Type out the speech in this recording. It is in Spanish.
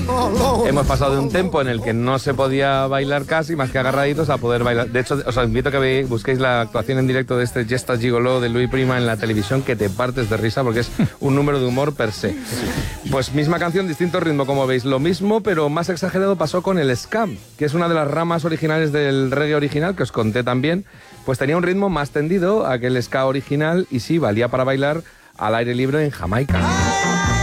Hemos pasado de un tempo en el que no se podía bailar casi, más que agarraditos, a poder bailar. De hecho, os invito a que busquéis la actuación en directo de este Gesta Gigoló de Louis Prima en la televisión, que te partes de risa porque es un número de humor per se. Pues misma canción, distinto ritmo, como veis. Lo mismo, pero más exagerado pasó con el ska, que es una de las ramas originales del reggae original, que os conté también. Pues tenía un ritmo más tendido a aquel ska original y sí, valía para bailar al aire libre en Jamaica.